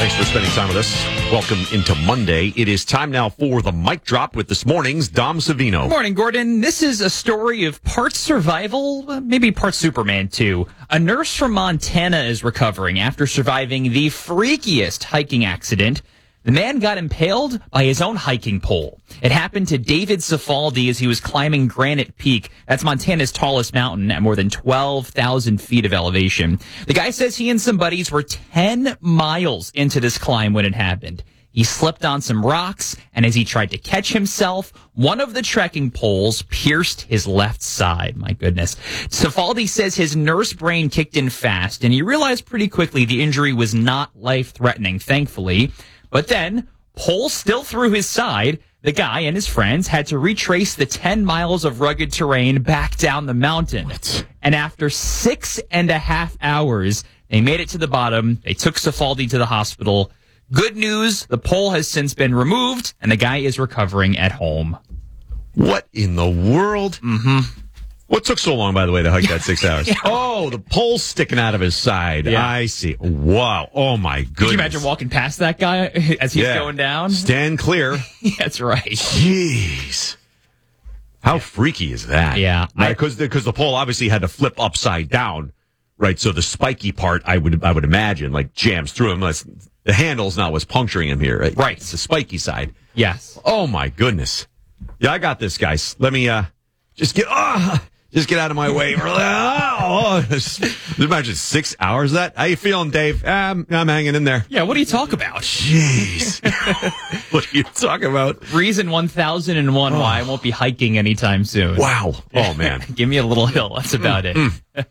Thanks for spending time with us. Welcome into Monday. It is time now for the mic drop with this morning's Dom Savino. Good morning, Gordon. This is a story of parts survival, maybe parts Superman, too. A nurse from Montana is recovering after surviving the freakiest hiking accident. The man got impaled by his own hiking pole. It happened to David Cifaldi as he was climbing Granite Peak. That's Montana's tallest mountain at more than 12,000 feet of elevation. The guy says he and some buddies were 10 miles into this climb when it happened. He slipped on some rocks, and as he tried to catch himself, one of the trekking poles pierced his left side. My goodness. Cifaldi says his nurse brain kicked in fast, and he realized pretty quickly the injury was not life-threatening, thankfully. But then, pole still through his side, the guy and his friends had to retrace the 10 miles of rugged terrain back down the mountain. What? And after 6.5 hours, they made it to the bottom. They took Cifaldi to the hospital. Good news, the pole has since been removed, and the guy is recovering at home. What in the world? Mm-hmm. What took so long, by the way, to hike that 6 hours? Yeah. Oh, the pole's sticking out of his side. Yeah. I see. Wow. Oh, my goodness. Could you imagine walking past that guy as he's going down? Stand clear. That's right. Jeez. How freaky is that? Yeah. Because the pole obviously had to flip upside down, right? So the spiky part, I would imagine, like jams through him. The handle's not what's puncturing him here. Right. It's the spiky side. Yes. Oh, my goodness. Yeah, I got this, guys. Let me just get out of my way. Just imagine 6 hours of that. How you feeling, Dave? I'm hanging in there. Yeah, what do you talk about? Jeez. What are you talking about? Reason 1001 why I won't be hiking anytime soon. Wow. Oh, man. Give me a little hill. That's about it.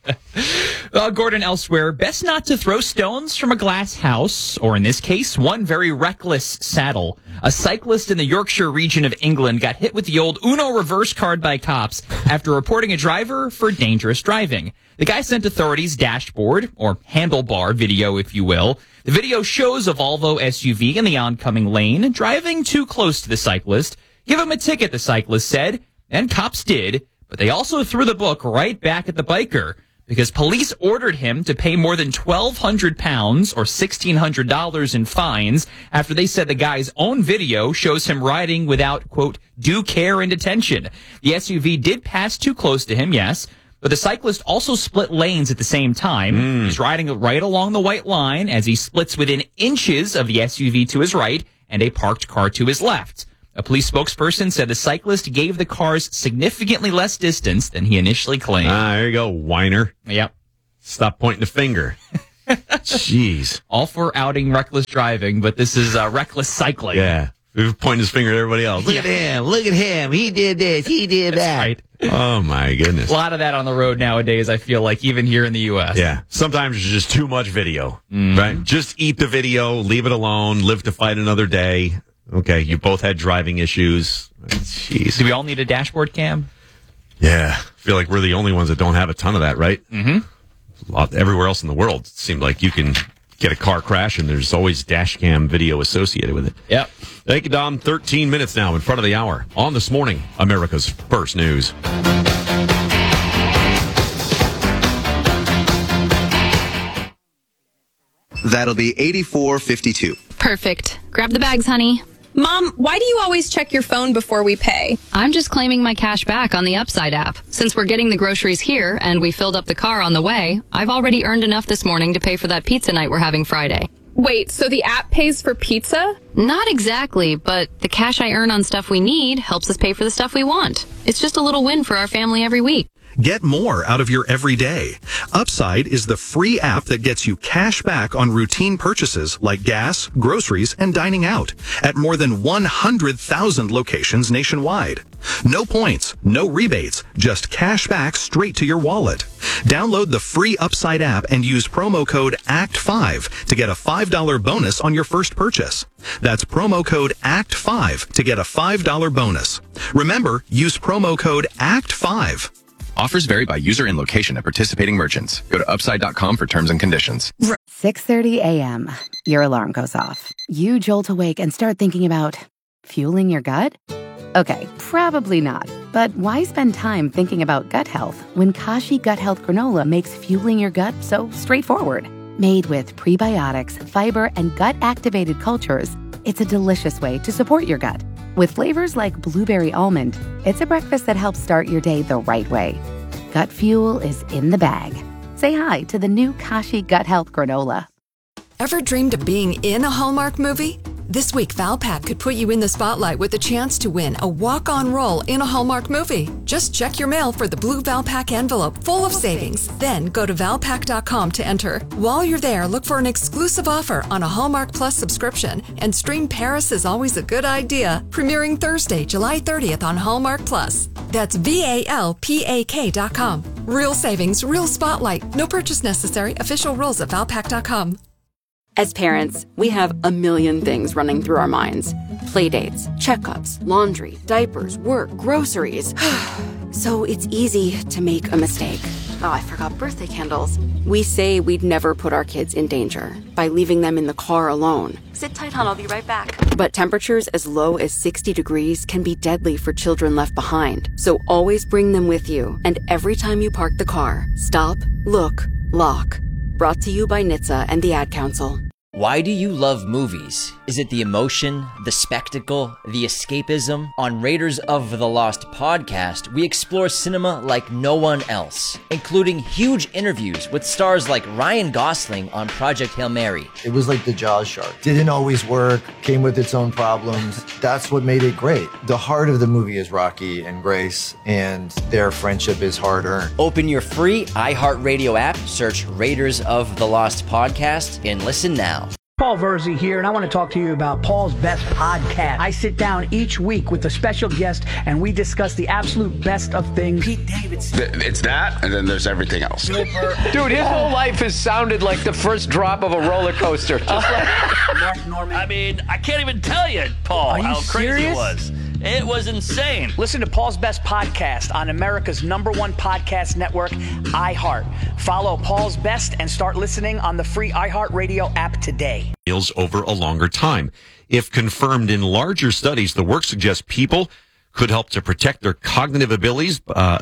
Gordon, elsewhere, best not to throw stones from a glass house, or in this case, one very reckless saddle. A cyclist in the Yorkshire region of England got hit with the old Uno reverse card by cops after reporting a driver for dangerous driving. The guy sent authorities dashboard, or handlebar video, if you will. The video shows a Volvo SUV in the oncoming lane driving too close to the cyclist. Give him a ticket, the cyclist said, and cops did, but they also threw the book right back at the biker, because police ordered him to pay more than £1,200 or $1,600 in fines after they said the guy's own video shows him riding without, quote, due care and attention. The SUV did pass too close to him, yes, but the cyclist also split lanes at the same time. He's riding right along the white line as he splits within inches of the SUV to his right and a parked car to his left. A police spokesperson said the cyclist gave the cars significantly less distance than he initially claimed. There you go, whiner. Yep. Stop pointing the finger. Jeez. All for outing reckless driving, but this is reckless cycling. Yeah. We're pointing his finger at everybody else. Look at him. Look at him. He did this. He did that. Right. Oh, my goodness. A lot of that on the road nowadays, I feel like, even here in the U.S. Yeah. Sometimes there's just too much video, right? Just eat the video, leave it alone, live to fight another day. Okay, you both had driving issues. Jeez. Do we all need a dashboard cam? Yeah. I feel like we're the only ones that don't have a ton of that, right? Mm-hmm. Everywhere else in the world, it seems like you can get a car crash and there's always dash cam video associated with it. Yep. Thank you, Dom. 13 minutes now in front of the hour. On This Morning, America's First News. That'll be 84.52. Perfect. Grab the bags, honey. Mom, why do you always check your phone before we pay? I'm just claiming my cash back on the Upside app. Since we're getting the groceries here and we filled up the car on the way, I've already earned enough this morning to pay for that pizza night we're having Friday. Wait, so the app pays for pizza? Not exactly, but the cash I earn on stuff we need helps us pay for the stuff we want. It's just a little win for our family every week. Get more out of your everyday. Upside is the free app that gets you cash back on routine purchases like gas, groceries, and dining out at more than 100,000 locations nationwide. No points, no rebates, just cash back straight to your wallet. Download the free Upside app and use promo code ACT5 to get a $5 bonus on your first purchase. That's promo code ACT5 to get a $5 bonus. Remember, use promo code ACT5. Offers vary by user and location at participating merchants. Go to upside.com for terms and conditions. 6:30 a.m. Your alarm goes off. You jolt awake and start thinking about fueling your gut? Okay, probably not. But why spend time thinking about gut health when Kashi Gut Health Granola makes fueling your gut so straightforward? Made with prebiotics, fiber, and gut-activated cultures, it's a delicious way to support your gut. With flavors like blueberry almond, it's a breakfast that helps start your day the right way. Gut Fuel is in the bag. Say hi to the new Kashi Gut Health Granola. Ever dreamed of being in a Hallmark movie? This week, Valpak could put you in the spotlight with a chance to win a walk-on role in a Hallmark movie. Just check your mail for the blue Valpak envelope full of savings. Then go to Valpak.com to enter. While you're there, look for an exclusive offer on a Hallmark Plus subscription and stream Paris is Always a Good Idea, premiering Thursday, July 30th on Hallmark Plus. That's VALPAK.com. Real savings, real spotlight. No purchase necessary. Official rules at Valpak.com. As parents, we have a million things running through our minds. Playdates, checkups, laundry, diapers, work, groceries. So it's easy to make a mistake. Oh, I forgot birthday candles. We say we'd never put our kids in danger by leaving them in the car alone. Sit tight, hon, I'll be right back. But temperatures as low as 60 degrees can be deadly for children left behind. So always bring them with you. And every time you park the car, stop, look, lock. Brought to you by NHTSA and the Ad Council. Why do you love movies? Is it the emotion, the spectacle, the escapism? On Raiders of the Lost podcast, we explore cinema like no one else, including huge interviews with stars like Ryan Gosling on Project Hail Mary. It was like the Jaws shark. Didn't always work, came with its own problems. That's what made it great. The heart of the movie is Rocky and Grace, and their friendship is hard-earned. Open your free iHeartRadio app, search Raiders of the Lost podcast, and listen now. Paul Verzi here, and I want to talk to you about Paul's Best Podcast. I sit down each week with a special guest, and we discuss the absolute best of things. Pete Davidson. It's that, and then there's everything else. Dude, his whole life has sounded like the first drop of a roller coaster. Just like Mark Norman. I mean, I can't even tell you, Paul, how crazy it was. It was insane. Listen to Paul's Best Podcast on America's #1 podcast network, iHeart. Follow Paul's Best and start listening on the free iHeartRadio app today. Over a longer time. If confirmed in larger studies, the work suggests people could help to protect their cognitive abilities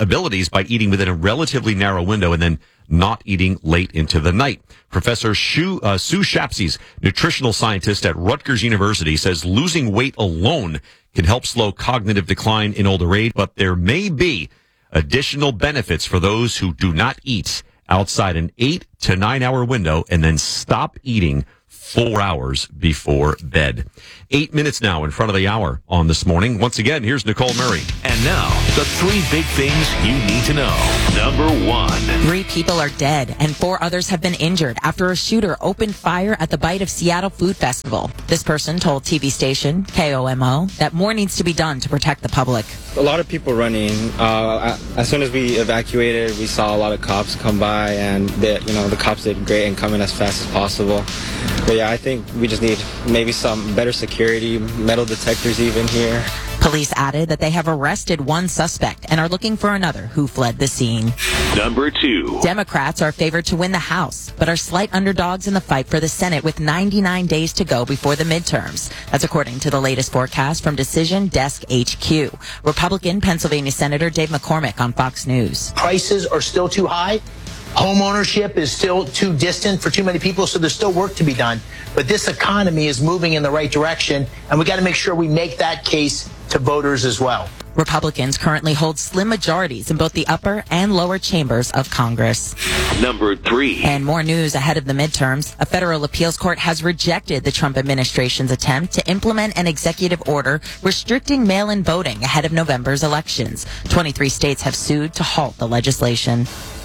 by eating within a relatively narrow window and then not eating late into the night. Professor Sue Shapsey, nutritional scientist at Rutgers University, says losing weight alone can help slow cognitive decline in older age, but there may be additional benefits for those who do not eat outside an 8 to 9 hour window and then stop eating 4 hours before bed. 8 minutes now in front of the hour on This Morning. Once again, here's Nicole Murray. And now, the 3 big things you need to know. Number 1. 3 people are dead and 4 others have been injured after a shooter opened fire at the Bite of Seattle Food Festival. This person told TV station KOMO that more needs to be done to protect the public. A lot of people running. As soon as we evacuated, we saw a lot of cops come by, and the cops did great in coming as fast as possible. But yeah, I think we just need maybe some better security, metal detectors even here. Police added that they have arrested 1 suspect and are looking for another who fled the scene. Number 2. Democrats are favored to win the House, but are slight underdogs in the fight for the Senate with 99 days to go before the midterms. That's according to the latest forecast from Decision Desk HQ. Republican Pennsylvania Senator Dave McCormick on Fox News. Prices are still too high. Home ownership is still too distant for too many people, so there's still work to be done. But this economy is moving in the right direction, and we got to make sure we make that case to voters as well. Republicans currently hold slim majorities in both the upper and lower chambers of Congress. Number 3. And more news ahead of the midterms. A federal appeals court has rejected the Trump administration's attempt to implement an executive order restricting mail-in voting ahead of November's elections. 23 states have sued to halt the legislation.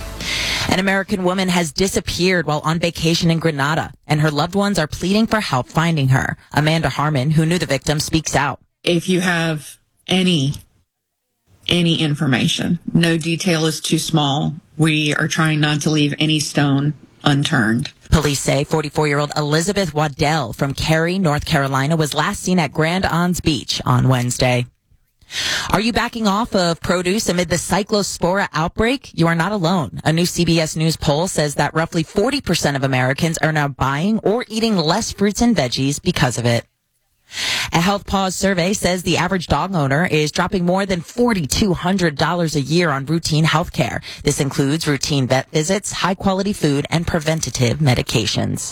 An American woman has disappeared while on vacation in Grenada, and her loved ones are pleading for help finding her. Amanda Harmon, who knew the victim, speaks out. If you have any information, no detail is too small. We are trying not to leave any stone unturned. Police say 44-year-old Elizabeth Waddell from Cary, North Carolina, was last seen at Grand Anse Beach on Wednesday. Are you backing off of produce amid the Cyclospora outbreak? You are not alone. A new CBS News poll says that roughly 40% of Americans are now buying or eating less fruits and veggies because of it. A Health Pause survey says the average dog owner is dropping more than $4,200 a year on routine health care. This includes routine vet visits, high-quality food, and preventative medications.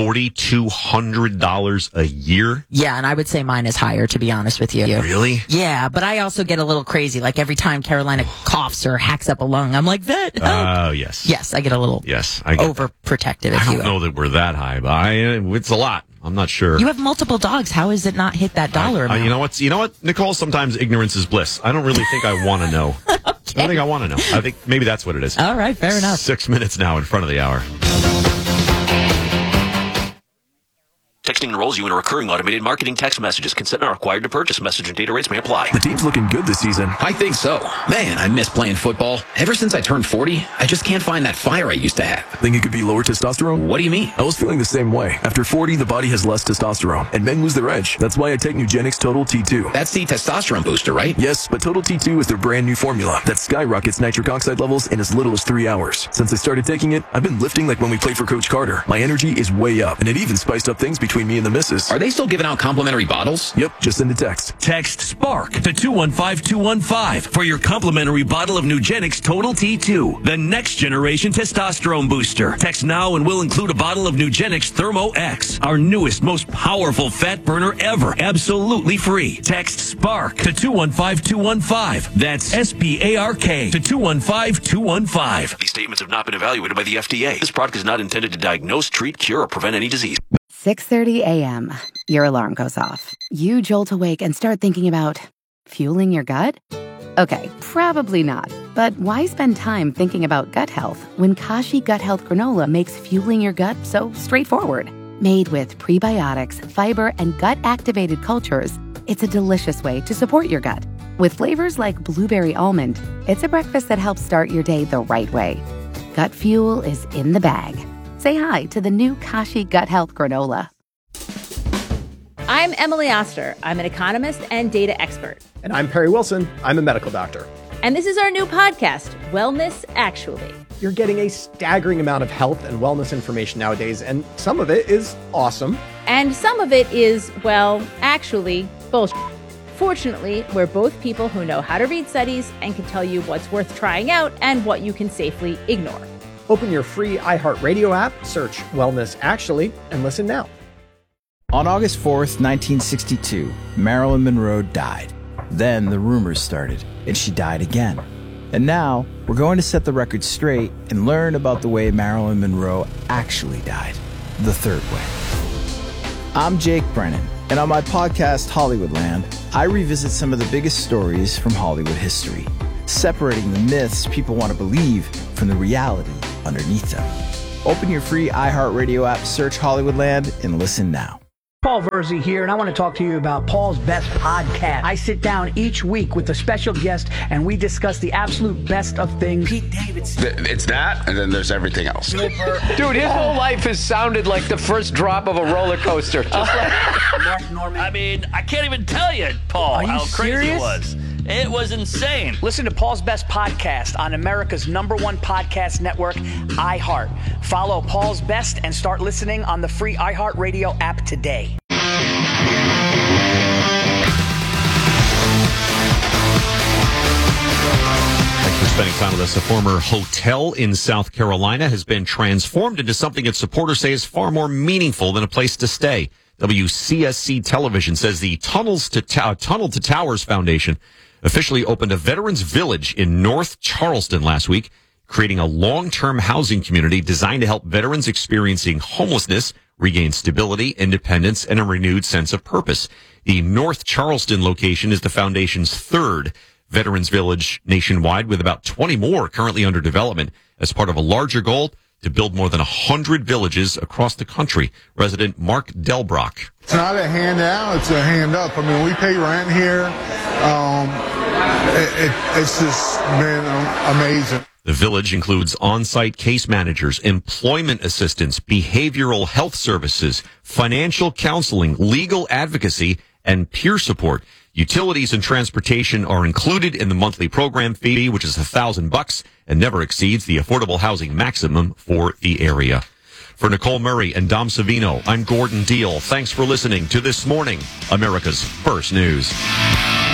$4,200 a year? Yeah, and I would say mine is higher, to be honest with you. Really? Yeah, but I also get a little crazy. Like every time Carolina coughs or hacks up a lung, I'm like, vet, help. Oh, yes. Yes, I get a little overprotective, if you will. I don't know that we're that high, but it's a lot. I'm not sure. You have multiple dogs. How is it not hit that dollar amount? You know what, Nicole? Sometimes ignorance is bliss. I don't really think I want to know. Okay. I don't think I want to know. I think maybe that's what it is. All right, fair enough. 6 minutes now in front of the hour. Texting enrolls you in a recurring automated marketing text messages. Consent not required to purchase. Message and data rates may apply. The team's looking good this season. I think so. Man, I miss playing football. Ever since I turned 40, I just can't find that fire I used to have. Think it could be lower testosterone? What do you mean? I was feeling the same way. After 40, the body has less testosterone, and men lose their edge. That's why I take Nugenix Total T2. That's the testosterone booster, right? Yes, but Total T2 is their brand new formula that skyrockets nitric oxide levels in as little as 3 hours. Since I started taking it, I've been lifting like when we played for Coach Carter. My energy is way up, and it even spiced up things between me and the missus. Are they still giving out complimentary bottles? Yep, just send a text. Text SPARK to 215-215 for your complimentary bottle of Nugenix Total T2, the next generation testosterone booster. Text now and we'll include a bottle of Nugenix Thermo X, our newest, most powerful fat burner ever, absolutely free. Text SPARK to 215-215. That's SPARK to 215-215. These statements have not been evaluated by the FDA. This product is not intended to diagnose, treat, cure, or prevent any disease. 6:30 a.m. Your alarm goes off. You jolt awake and start thinking about fueling your gut? Okay, probably not. But why spend time thinking about gut health when Kashi Gut Health Granola makes fueling your gut so straightforward? Made with prebiotics, fiber, and gut-activated cultures, it's a delicious way to support your gut. With flavors like blueberry almond, it's a breakfast that helps start your day the right way. Gut fuel is in the bag. Say hi to the new Kashi Gut Health Granola. I'm Emily Oster. I'm an economist and data expert. And I'm Perry Wilson. I'm a medical doctor. And this is our new podcast, Wellness Actually. You're getting a staggering amount of health and wellness information nowadays, and some of it is awesome. And some of it is, well, actually, bullshit. Fortunately, we're both people who know how to read studies and can tell you what's worth trying out and what you can safely ignore. Open your free iHeartRadio app, search Wellness Actually, and listen now. On August 4th, 1962, Marilyn Monroe died. Then the rumors started, and she died again. And now, we're going to set the record straight and learn about the way Marilyn Monroe actually died, the third way. I'm Jake Brennan, and on my podcast, Hollywoodland, I revisit some of the biggest stories from Hollywood history, separating the myths people want to believe from the reality underneath them. Open your free iHeartRadio app, search Hollywoodland, and listen now. Paul Verzi here, and I want to talk to you about Paul's Best Podcast. I sit down each week with a special guest, and we discuss the absolute best of things. Pete Davidson. It's that, and then there's everything else. Dude, his whole life has sounded like the first drop of a roller coaster. I mean, I can't even tell you, Paul, how crazy it was. It was insane. Listen to Paul's Best Podcast on America's #1 podcast network, iHeart. Follow Paul's Best and start listening on the free iHeartRadio app today. Thanks for spending time with us. A former hotel in South Carolina has been transformed into something its supporters say is far more meaningful than a place to stay. WCSC Television says the Tunnel to Towers Foundation officially opened a Veterans Village in North Charleston last week, creating a long-term housing community designed to help veterans experiencing homelessness regain stability, independence, and a renewed sense of purpose. The North Charleston location is the foundation's third Veterans Village nationwide, with about 20 more currently under development as part of a larger goal to build more than 100 villages across the country. Resident Mark Delbrock. It's not a handout, it's a hand up. I mean, we pay rent here. It's just been amazing. The village includes on-site case managers, employment assistants, behavioral health services, financial counseling, legal advocacy, and peer support. Utilities and transportation are included in the monthly program fee, which is $1,000 and never exceeds the affordable housing maximum for the area. For Nicole Murray and Dom Savino, I'm Gordon Deal. Thanks for listening to This Morning, America's First News.